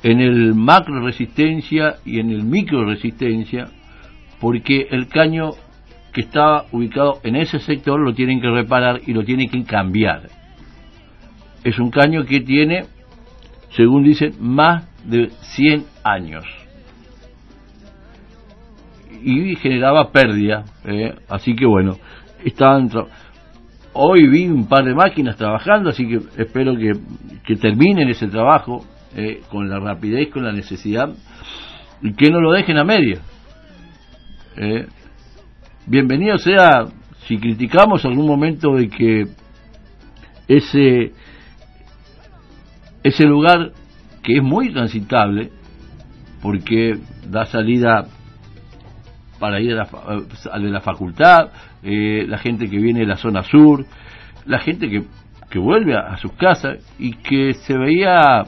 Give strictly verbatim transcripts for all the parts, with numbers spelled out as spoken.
en el macro resistencia y en el micro resistencia, porque el caño que estaba ubicado en ese sector lo tienen que reparar y lo tienen que cambiar. Es un caño que tiene, según dicen, más de cien años y generaba pérdida, eh, así que bueno, estaban tra- hoy vi un par de máquinas trabajando, así que espero que, que terminen ese trabajo eh, con la rapidez, con la necesidad, y que no lo dejen a media. eh, bienvenido sea si criticamos algún momento de que ese ese lugar, que es muy transitable porque da salida para ir a la, a la facultad, eh, la gente que viene de la zona sur, la gente que, que vuelve a, a sus casas y que se veía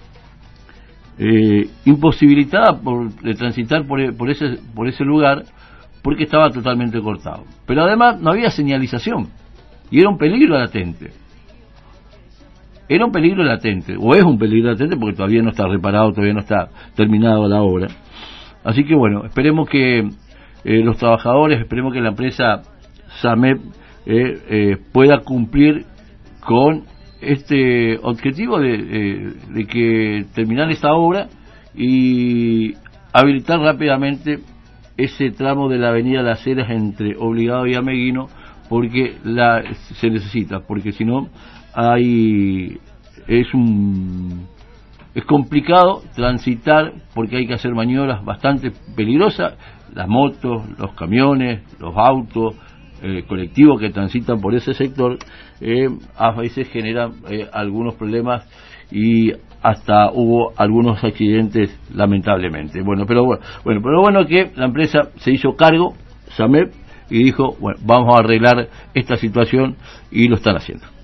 eh, imposibilitada por, de transitar por, por, ese, por ese lugar porque estaba totalmente cortado. Pero además no había señalización y era un peligro latente. Era un peligro latente, o es un peligro latente porque todavía no está reparado, todavía no está terminado la obra. Así que bueno, esperemos que eh, los trabajadores, esperemos que la empresa SAMEP eh, eh, pueda cumplir con este objetivo de, eh, de que terminar esta obra y habilitar rápidamente ese tramo de la avenida Las Heras entre Obligado y Ameguino, porque la, se necesita, porque si no hay es un es complicado transitar porque hay que hacer maniobras bastante peligrosas, las motos, los camiones, los autos, eh, colectivos que transitan por ese sector eh, a veces generan eh, algunos problemas y hasta hubo algunos accidentes lamentablemente. Bueno, pero bueno, bueno, pero bueno que la empresa se hizo cargo, SAMEP, y dijo, bueno, vamos a arreglar esta situación y lo están haciendo.